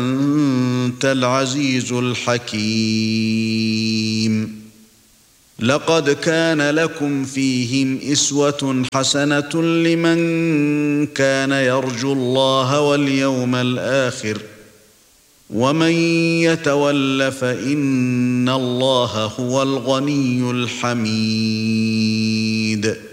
أنت العزيز الحكيم. لقد كان لكم فيهم أسوة حسنة لمن كان يرجو الله واليوم الآخر ومن يتول فإن الله هو الغني الحميد.